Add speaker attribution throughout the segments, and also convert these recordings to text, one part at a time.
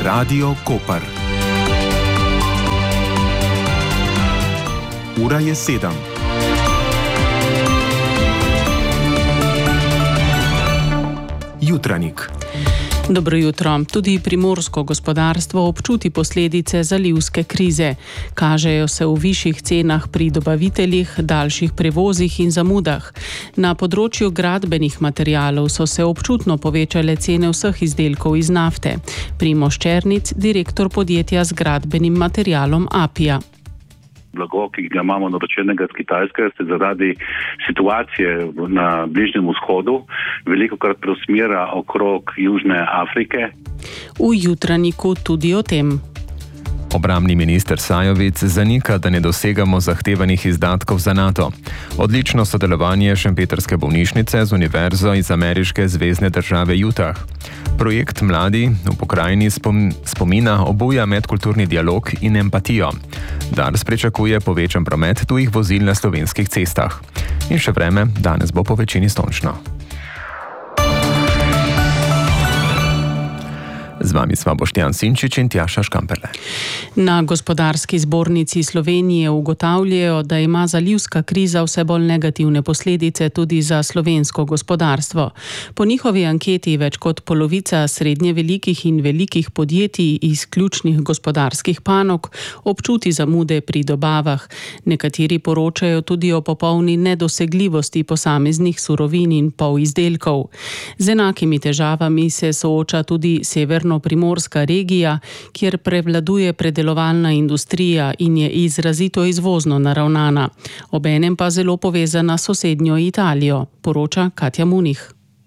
Speaker 1: Radio Koper. Ura je 7. Jutranjik.
Speaker 2: Dobro jutro. Tudi primorsko gospodarstvo občuti posledice zalivske krize. Kažejo se v višjih cenah pri dobaviteljih, daljših prevozih in zamudah. Na področju gradbenih materialov so se občutno povečale cene vseh izdelkov iz nafte. Primož Černic, direktor podjetja z gradbenim materialom Apia.
Speaker 3: Blago, ki ga imamo naročenega z Kitajske, se zaradi situacije na Bližnjem vzhodu velikokrat preusmerja okrog Južne Afrike.
Speaker 2: V jutranjiku tudi o tem.
Speaker 4: Obrambni minister Sajovic zanika, da ne dosegamo zahtevanih izdatkov za NATO. Odlično sodelovanje šempetrske bolnišnice z univerzo iz ameriške zvezne države Utah. Projekt Mladi v pokrajini spomina obuja medkulturni dialog in empatijo. Dars pričakuje povečan promet tujih vozil na slovenskih cestah. In še vreme, danes bo po večini sončno. Z vami sva Boštjan Sinčič in Tjaša Škamperle.
Speaker 2: Na Gospodarski zbornici Slovenije ugotavljajo, da ima zalivska kriza vse bolj negativne posledice tudi za slovensko gospodarstvo. Po njihovi anketi več kot polovica srednje velikih in velikih podjetij iz ključnih gospodarskih panog občuti zamude pri dobavah. Nekateri poročajo tudi o popolni nedosegljivosti posameznih surovin in polizdelkov. Z enakimi težavami se sooča tudi Primorska regija, kjer prevladuje predelovalna industrija in je izrazito izvozno naravnana. Obenem pa zelo povezana s sosednjo Italijo, poroča Katja Munih.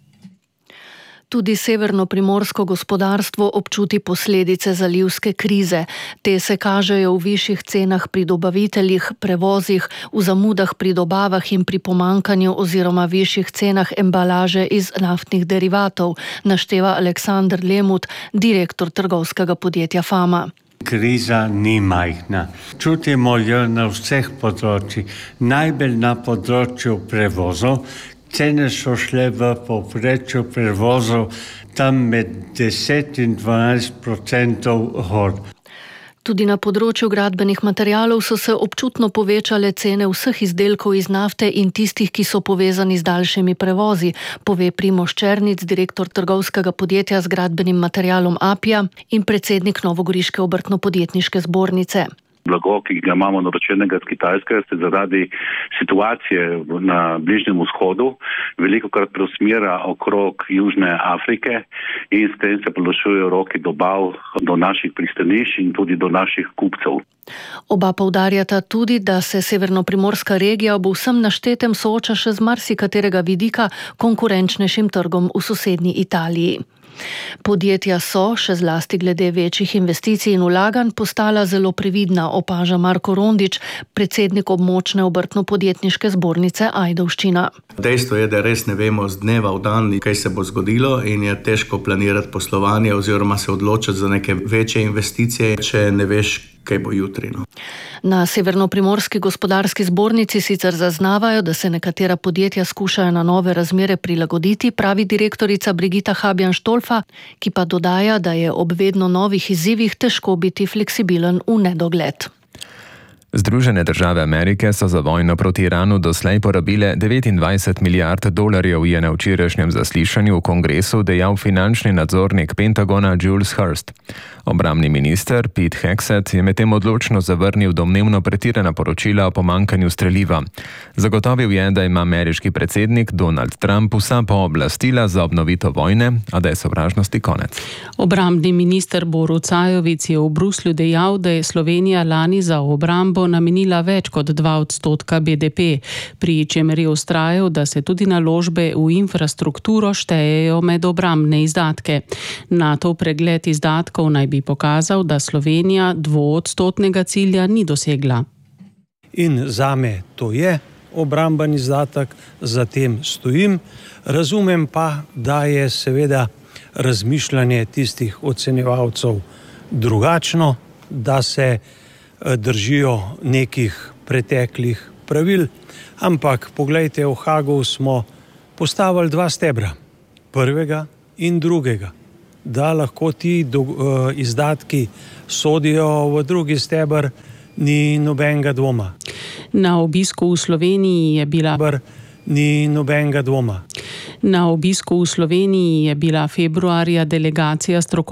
Speaker 5: Tudi severno-primorsko gospodarstvo občuti posledice zalivske krize. Te se kažejo v višjih cenah pri dobaviteljih, prevozih, v zamudah pri dobavah in pri pomankanju oziroma višjih cenah embalaže iz naftnih derivatov, našteva Aleksander Lemut, direktor trgovskega podjetja Fama.
Speaker 6: Kriza ni majhna. Čutimo jo na vseh področjih, najbolj na področju prevozov. Cene so šle v povprečju prevozov tam med 10 in 12% gor.
Speaker 5: Tudi na področju gradbenih materialov so se občutno povečale cene vseh izdelkov iz nafte in tistih, ki so povezani z daljšimi prevozi, pove Primož Černic, direktor trgovskega podjetja z gradbenim materialom Apia in predsednik Novogoriške obrtno-podjetniške zbornice.
Speaker 3: Blago, ki ga imamo naročenega z Kitajske, se zaradi situacije na Bližnjem vzhodu velikokrat preusmerja okrog Južne Afrike in s tem se podaljšujejo roki dobav do naših pristanišč in tudi do naših kupcev.
Speaker 5: Oba poudarjata tudi, da se severno-primorska regija ob vsem naštetem sooča še z marsikaterega vidika konkurenčnejšim trgom v sosednji Italiji. Podjetja so, še zlasti glede večjih investicij in vlaganj, postala zelo previdna, opaža Marko Rondič, predsednik območne obrtno-podjetniške zbornice Ajdovščina.
Speaker 7: Dejstvo je, da res ne vemo z dneva v dan, kaj se bo zgodilo in je težko planirati poslovanje oziroma se odločiti za neke večje investicije, če ne veš, kaj bo jutri.
Speaker 5: Na severno-primorski gospodarski zbornici sicer zaznavajo, da se nekatera podjetja skušajo na nove razmere prilagoditi, pravi direktorica Brigita Habjan-Štolfa, ki pa dodaja, da je ob vedno novih izzivih težko biti fleksibilen v nedogled.
Speaker 4: Združene države Amerike so za vojno proti Iranu doslej porabile 29 milijard dolarjev, je na včerajšnjem zaslišanju v kongresu dejal finančni nadzornik Pentagona Jules Hurst. Obrambni minister Pete Hegseth je medtem odločno zavrnil domnevno pretirana poročila o pomankanju streliva. Zagotovil je, da ima ameriški predsednik Donald Trump vsa pooblastila za obnovitev vojne, a da je sovražnosti konec.
Speaker 2: Obrambni minister Borut Sajovic je v Bruslju dejal, da je Slovenija lani za obrambo namenila več kot 2% BDP, pri čemer je vztrajal, da se tudi naložbe v infrastrukturo štejejo med obrambne izdatke. NATO pregled izdatkov naj bi pokazal, da Slovenija 2% cilja ni dosegla.
Speaker 8: In zame to je obramben izdatek, za tem stojim. Razumem pa, da je seveda razmišljanje tistih ocenjevalcev drugačno, da se držijo nekih preteklih pravil, ampak poglejte, v Hagu smo postavili 2 stebra, prvega in drugega. da lahko ti izdatki sodijo v drugi steber, ni nobenega dvoma.
Speaker 2: Na obisku v Sloveniji je bila februarja delegacija